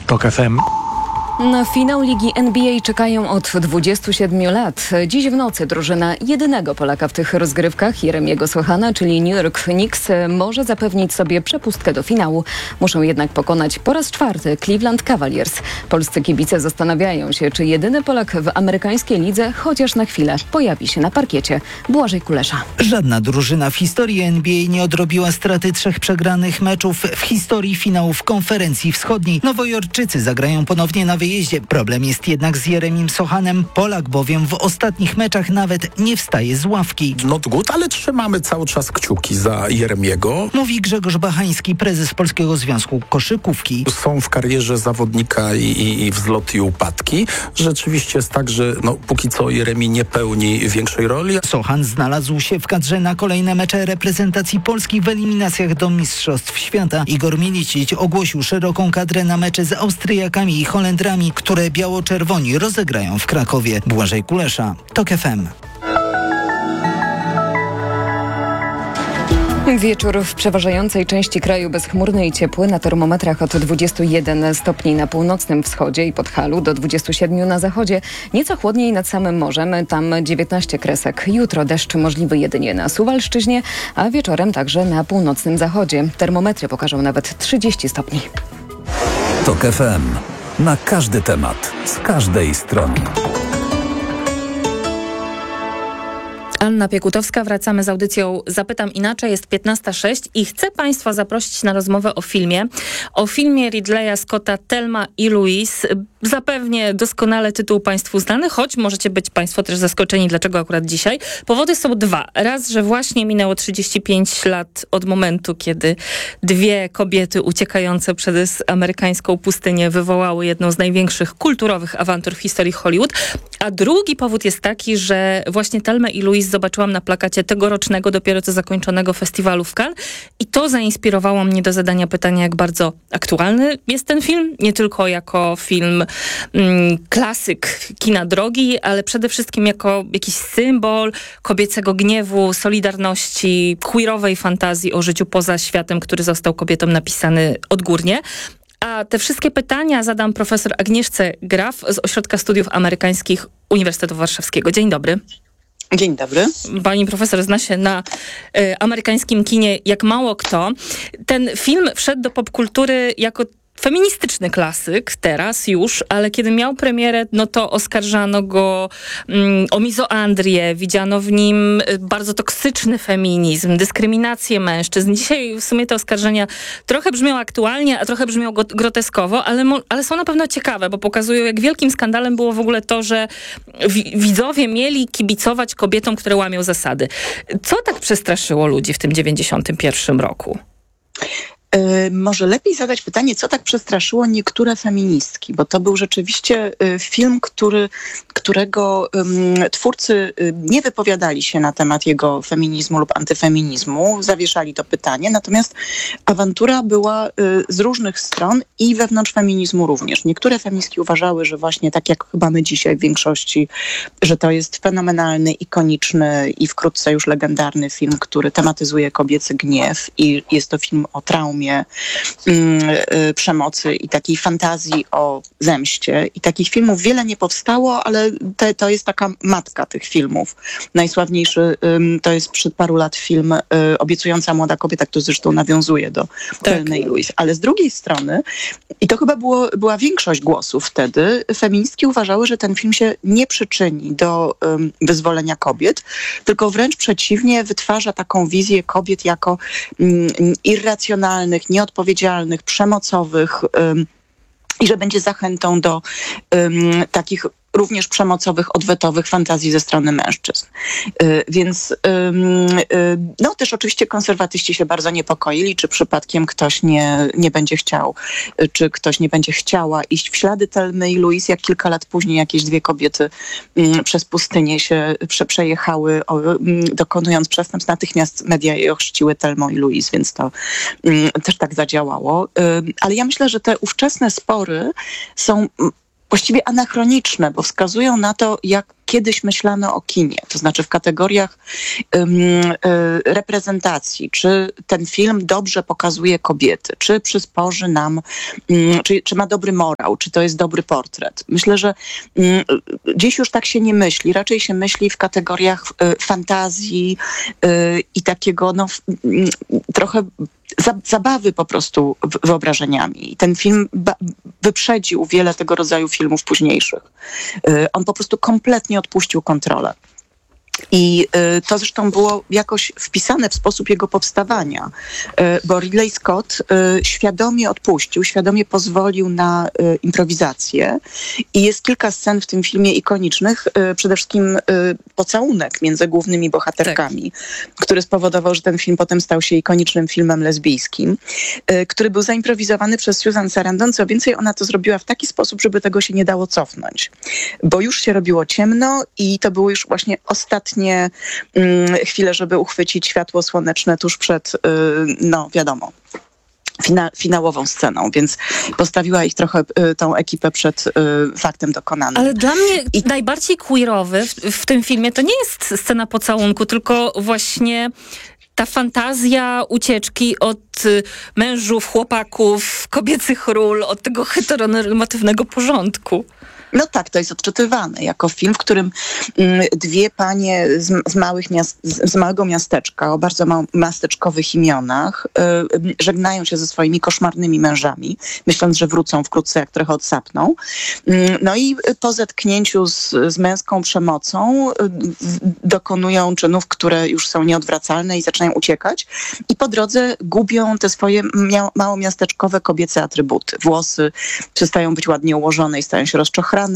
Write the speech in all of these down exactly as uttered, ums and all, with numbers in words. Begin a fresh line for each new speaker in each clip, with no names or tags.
TOK F M.
Na finał Ligi N B A czekają od dwudziestu siedmiu lat. Dziś w nocy drużyna jedynego Polaka w tych rozgrywkach, Jeremiego Sochana, czyli New York Knicks, może zapewnić sobie przepustkę do finału. Muszą jednak pokonać po raz czwarty Cleveland Cavaliers. Polscy kibice zastanawiają się, czy jedyny Polak w amerykańskiej lidze chociaż na chwilę pojawi się na parkiecie. Błażej Kulesza.
Żadna drużyna w historii N B A nie odrobiła straty trzech przegranych meczów w historii finałów konferencji wschodniej. Nowojorczycy zagrają ponownie na wyjeździe. Problem jest jednak z Jeremim Sochanem. Polak bowiem w ostatnich meczach nawet nie wstaje z ławki.
Not good, ale trzymamy cały czas kciuki za Jeremiego.
Mówi Grzegorz Bachański, prezes Polskiego Związku Koszykówki.
Są w karierze zawodnika i, i, i wzloty i upadki. Rzeczywiście jest tak, że no, póki co Jeremi nie pełni większej roli.
Sochan znalazł się w kadrze na kolejne mecze reprezentacji Polski w eliminacjach do Mistrzostw Świata. Igor Milicic ogłosił szeroką kadrę na mecze z Austriakami i Holendrami, które biało-czerwoni rozegrają w Krakowie. Błażej Kulesza, TOK F M.
Wieczór w przeważającej części kraju bezchmurny i ciepły. Na termometrach od dwudziestu jeden stopni na północnym wschodzie i Podhalu do dwudziestu siedmiu na zachodzie. Nieco chłodniej nad samym morzem, tam dziewiętnaście kresek. Jutro deszcz możliwy jedynie na Suwalszczyźnie, a wieczorem także na północnym zachodzie. Termometry pokażą nawet trzydzieści stopni.
TOK F M. Na każdy temat, z każdej strony.
Anna Piekutowska, wracamy z audycją Zapytam Inaczej. Jest piętnasta sześć i chcę Państwa zaprosić na rozmowę o filmie. O filmie Ridleya Scotta Thelma i Louise. Zapewnie doskonale tytuł Państwu znany, choć możecie być Państwo też zaskoczeni, dlaczego akurat dzisiaj. Powody są dwa. Raz, że właśnie minęło trzydzieści pięć lat od momentu, kiedy dwie kobiety uciekające przez amerykańską pustynię wywołały jedną z największych kulturowych awantur w historii Hollywood. A drugi powód jest taki, że właśnie Thelmę i Louise zobaczyłam na plakacie tegorocznego, dopiero co zakończonego festiwalu w Cannes i to zainspirowało mnie do zadania pytania, jak bardzo aktualny jest ten film. Nie tylko jako film mm, klasyk kina drogi, ale przede wszystkim jako jakiś symbol kobiecego gniewu, solidarności, queerowej fantazji o życiu poza światem, który został kobietom napisany odgórnie. A te wszystkie pytania zadam profesor Agnieszce Graf z Ośrodka Studiów Amerykańskich Uniwersytetu Warszawskiego. Dzień dobry.
Dzień dobry.
Pani profesor zna się na y, amerykańskim kinie jak mało kto. Ten film wszedł do popkultury jako feministyczny klasyk teraz już, ale kiedy miał premierę, no to oskarżano go mm, o mizoandrię, widziano w nim bardzo toksyczny feminizm, dyskryminację mężczyzn. Dzisiaj w sumie te oskarżenia trochę brzmią aktualnie, a trochę brzmią groteskowo, ale, mo- ale są na pewno ciekawe, bo pokazują, jak wielkim skandalem było w ogóle to, że wi- widzowie mieli kibicować kobietom, które łamią zasady. Co tak przestraszyło ludzi w tym dziewięćdziesiątym pierwszym roku?
Może lepiej zadać pytanie, co tak przestraszyło niektóre feministki, bo to był rzeczywiście film, który, którego um, twórcy nie wypowiadali się na temat jego feminizmu lub antyfeminizmu, zawieszali to pytanie, natomiast awantura była y, z różnych stron i wewnątrz feminizmu również. Niektóre feministki uważały, że właśnie tak jak chyba my dzisiaj w większości, że to jest fenomenalny, ikoniczny i wkrótce już legendarny film, który tematyzuje kobiecy gniew i jest to film o traumie, przemocy i takiej fantazji o zemście. I takich filmów wiele nie powstało, ale te, to jest taka matka tych filmów. Najsławniejszy to jest przed paru lat film Obiecująca młoda kobieta, który zresztą nawiązuje do Thelmy i Louise. Ale z drugiej strony, i to chyba było, była większość głosów wtedy, feministki uważały, że ten film się nie przyczyni do um, wyzwolenia kobiet, tylko wręcz przeciwnie, wytwarza taką wizję kobiet jako um, irracjonalnych, nieodpowiedzialnych, przemocowych um, i że będzie zachętą do um, takich również przemocowych, odwetowych fantazji ze strony mężczyzn. Yy, więc yy, yy, no też oczywiście konserwatyści się bardzo niepokoili, czy przypadkiem ktoś nie, nie będzie chciał, yy, czy ktoś nie będzie chciała iść w ślady Thelmy i Louise, jak kilka lat później jakieś dwie kobiety yy, przez pustynię się prze, przejechały, o, yy, dokonując przestępstw. Natychmiast media je ochrzciły Thelmą i Louise, więc to yy, też tak zadziałało. Yy, ale ja myślę, że te ówczesne spory są właściwie anachroniczne, bo wskazują na to, jak kiedyś myślano o kinie, to znaczy w kategoriach um, y, reprezentacji, czy ten film dobrze pokazuje kobiety, czy przysporzy nam, um, czy, czy ma dobry morał, czy to jest dobry portret. Myślę, że um, dziś już tak się nie myśli, raczej się myśli w kategoriach y, fantazji y, i takiego no, y, trochę zabawy po prostu wyobrażeniami. I ten film ba- wyprzedził wiele tego rodzaju filmów późniejszych. Y, on po prostu kompletnie odpuścił kontrolę. I y, to zresztą było jakoś wpisane w sposób jego powstawania, y, bo Ridley Scott y, świadomie odpuścił, świadomie pozwolił na y, improwizację i jest kilka scen w tym filmie ikonicznych, y, przede wszystkim y, pocałunek między głównymi bohaterkami, tak. który spowodował, że ten film potem stał się ikonicznym filmem lesbijskim, y, który był zaimprowizowany przez Susan Sarandon. Co więcej, ona to zrobiła w taki sposób, żeby tego się nie dało cofnąć, bo już się robiło ciemno i to było już właśnie ostatnie Nie mm, chwilę, żeby uchwycić światło słoneczne tuż przed, y, no wiadomo, fina, finałową sceną, więc postawiła ich trochę, y, tą ekipę przed y, faktem dokonanym.
Ale dla mnie
I...
najbardziej queerowy w, w tym filmie to nie jest scena pocałunku, tylko właśnie ta fantazja ucieczki od y, mężów, chłopaków, kobiecych ról, od tego heteronormatywnego porządku.
No tak, to jest odczytywane jako film, w którym mm, dwie panie z, z, małych miast, z, z małego miasteczka o bardzo mał, miasteczkowych imionach y, żegnają się ze swoimi koszmarnymi mężami, myśląc, że wrócą wkrótce, jak trochę odsapną. Y, no i po zetknięciu z, z męską przemocą y, dokonują czynów, które już są nieodwracalne i zaczynają uciekać. I po drodze gubią te swoje mia- małomiasteczkowe kobiece atrybuty. Włosy przestają być ładnie ułożone i stają się rozczochrane.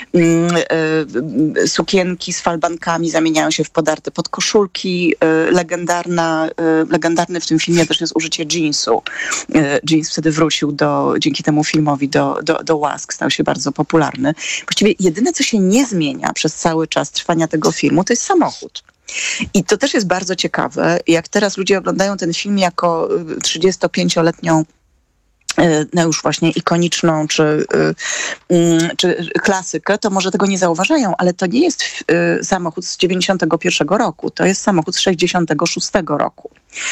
Sukienki z falbankami zamieniają się w podarte podkoszulki. Legendarna, legendarny w tym filmie też jest użycie jeansu. Jeans wtedy wrócił do, dzięki temu filmowi do, do, do łask, stał się bardzo popularny. Właściwie jedyne, co się nie zmienia przez cały czas trwania tego filmu, to jest samochód. I to też jest bardzo ciekawe, jak teraz ludzie oglądają ten film jako trzydziestopięcioletnią no już właśnie ikoniczną czy, czy klasykę, to może tego nie zauważają, ale to nie jest samochód z dziewięćdziesiątego pierwszego roku, to jest samochód z sześćdziesiątego szóstego roku.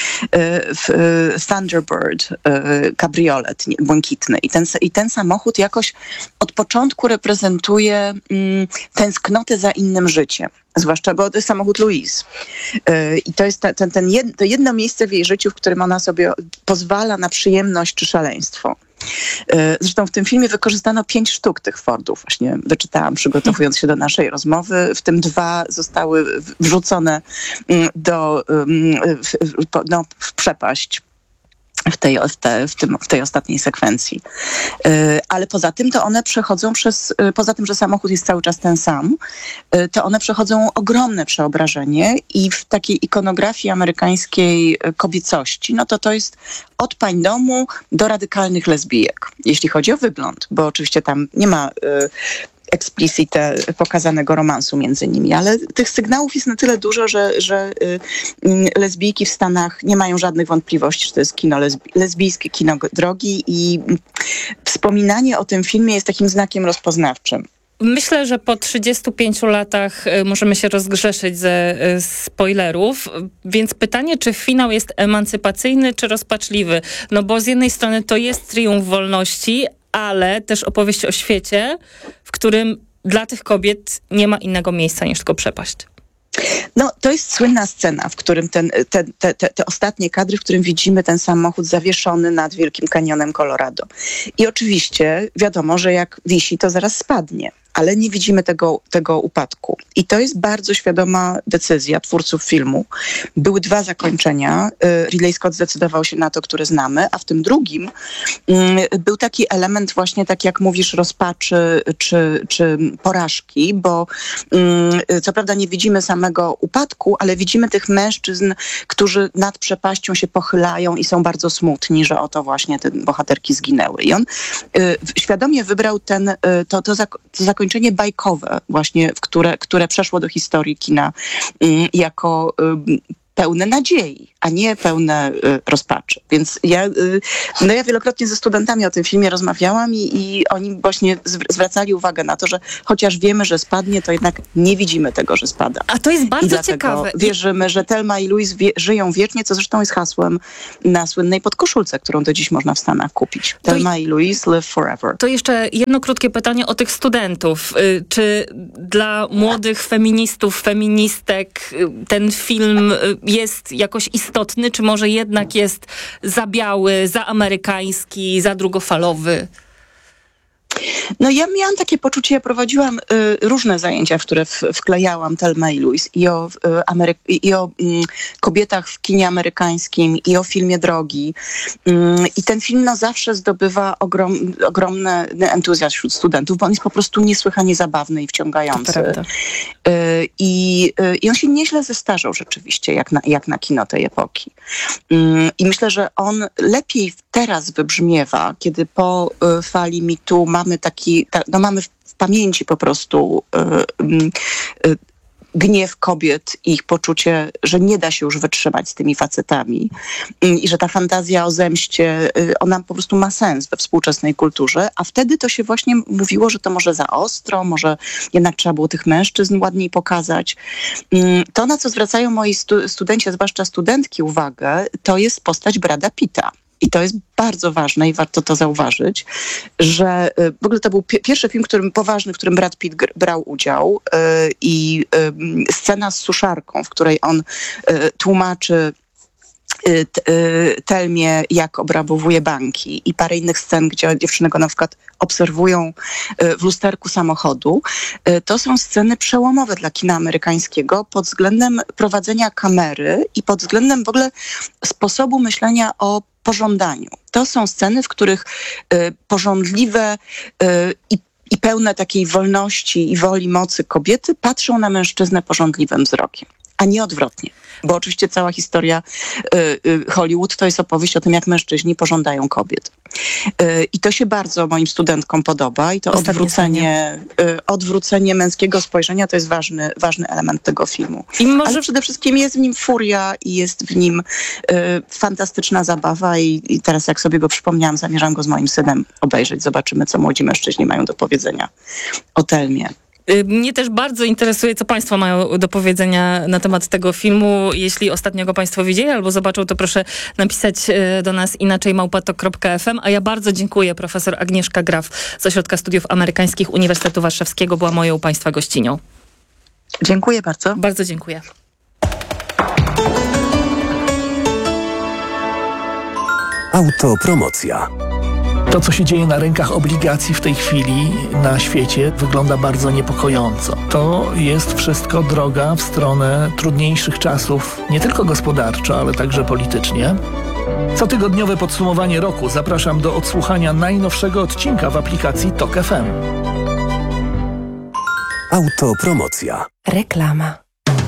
Thunderbird, kabriolet błękitny. I ten, I ten samochód jakoś od początku reprezentuje tęsknotę za innym życiem. Zwłaszcza, bo to jest samochód Louise. I to jest ten, ten jedno, to jedno miejsce w jej życiu, w którym ona sobie pozwala na przyjemność czy szaleństwo. Zresztą w tym filmie wykorzystano pięć sztuk tych Fordów. Właśnie wyczytałam, przygotowując się do naszej rozmowy. W tym dwa zostały wrzucone do, no, w przepaść. W tej, w, te, w, tym, w tej ostatniej sekwencji. Yy, ale poza tym to one przechodzą przez, yy, poza tym, że samochód jest cały czas ten sam, yy, to one przechodzą ogromne przeobrażenie i w takiej ikonografii amerykańskiej kobiecości, no to to jest od pań domu do radykalnych lesbijek, jeśli chodzi o wygląd, bo oczywiście tam nie ma yy, explicite pokazanego romansu między nimi, ale tych sygnałów jest na tyle dużo, że, że y, y, lesbijki w Stanach nie mają żadnych wątpliwości, że to jest kino lesbi- lesbijskie kino drogi i wspominanie o tym filmie jest takim znakiem rozpoznawczym.
Myślę, że po trzydziestu pięciu latach możemy się rozgrzeszyć ze spoilerów, więc pytanie, czy finał jest emancypacyjny, czy rozpaczliwy? No bo z jednej strony to jest triumf wolności, ale też opowieść o świecie, w którym dla tych kobiet nie ma innego miejsca niż tylko przepaść.
No, to jest słynna scena, w którym ten, te, te, te, te ostatnie kadry, w którym widzimy ten samochód zawieszony nad Wielkim Kanionem Colorado. I oczywiście wiadomo, że jak wisi, to zaraz spadnie. Ale nie widzimy tego, tego upadku. I to jest bardzo świadoma decyzja twórców filmu. Były dwa zakończenia. Ridley Scott zdecydował się na to, które znamy, a w tym drugim był taki element właśnie, tak jak mówisz, rozpaczy czy, czy porażki, bo co prawda nie widzimy samego upadku, ale widzimy tych mężczyzn, którzy nad przepaścią się pochylają i są bardzo smutni, że oto właśnie te bohaterki zginęły. I on świadomie wybrał ten, to, to, zak- to zakończenie zakończenie bajkowe właśnie, w które, które przeszło do historii kina y, jako y, pełne nadziei, a nie pełne y, rozpaczy. Więc ja, y, no ja wielokrotnie ze studentami o tym filmie rozmawiałam i, i oni właśnie zwracali uwagę na to, że chociaż wiemy, że spadnie, to jednak nie widzimy tego, że spada.
A to jest bardzo
I dlatego
ciekawe.
wierzymy, że Thelma i Louise wie, żyją wiecznie, co zresztą jest hasłem na słynnej podkoszulce, którą do dziś można w Stanach kupić.
To
Thelma i, i Louise live forever.
To jeszcze jedno krótkie pytanie o tych studentów. Y, Czy dla młodych feministów, feministek y, ten film y, jest jakoś istotny, czy może jednak jest za biały, za amerykański, za drugofalowy?
No ja miałam takie poczucie, ja prowadziłam y, różne zajęcia, w które w, wklejałam Thelma i Louise i o, y, Amery- i o y, kobietach w kinie amerykańskim i o filmie Drogi. Y, I ten film no, zawsze zdobywa ogrom, ogromny entuzjazm wśród studentów, bo on jest po prostu niesłychanie zabawny i wciągający. Y, i, y, I on się nieźle zestarzał rzeczywiście, jak na, jak na kino tej epoki. Y, I myślę, że on lepiej teraz wybrzmiewa, kiedy po y, fali mitu mamy taki, ta, no mamy w, w pamięci po prostu y, y, gniew kobiet i ich poczucie, że nie da się już wytrzymać z tymi facetami y, i że ta fantazja o zemście, y, ona po prostu ma sens we współczesnej kulturze, a wtedy to się właśnie mówiło, że to może za ostro, może jednak trzeba było tych mężczyzn ładniej pokazać. Y, to, na co zwracają moi stu- studenci, zwłaszcza studentki, uwagę, to jest postać Brada Pitta. I to jest bardzo ważne i warto to zauważyć, że w ogóle to był pi- pierwszy film, którym, poważny, w którym Brad Pitt gr- brał udział yy, i yy, scena z suszarką, w której on yy, tłumaczy Thelmie, jak obrabowuje banki i parę innych scen, gdzie dziewczyny go na przykład obserwują w lusterku samochodu. To są sceny przełomowe dla kina amerykańskiego pod względem prowadzenia kamery i pod względem w ogóle sposobu myślenia o pożądaniu. To są sceny, w których pożądliwe i i pełne takiej wolności i woli mocy kobiety patrzą na mężczyznę pożądliwym wzrokiem, a nie odwrotnie. Bo oczywiście cała historia y, y, Hollywood to jest opowieść o tym, jak mężczyźni pożądają kobiet. Y, I to się bardzo moim studentkom podoba i to odwrócenie, y, odwrócenie męskiego spojrzenia to jest ważny, ważny element tego filmu.
I może...
Ale przede wszystkim jest w nim furia i jest w nim y, fantastyczna zabawa i, i teraz jak sobie go przypomniałam, zamierzam go z moim synem obejrzeć. Zobaczymy, co młodzi mężczyźni mają do powiedzenia o Thelmie.
Mnie też bardzo interesuje, co państwo mają do powiedzenia na temat tego filmu. Jeśli ostatnio go państwo widzieli albo zobaczą, to proszę napisać do nas inaczej małpatok kropka f m. A ja bardzo dziękuję. Profesor Agnieszka Graf z Ośrodka Studiów Amerykańskich Uniwersytetu Warszawskiego była moją państwa gościnią.
Dziękuję bardzo.
Bardzo dziękuję.
Autopromocja.
To, co się dzieje na rynkach obligacji w tej chwili na świecie, wygląda bardzo niepokojąco. To jest wszystko droga w stronę trudniejszych czasów, nie tylko gospodarczo, ale także politycznie. Cotygodniowe podsumowanie roku zapraszam do odsłuchania najnowszego odcinka w aplikacji Tok F M.
Autopromocja.
Reklama.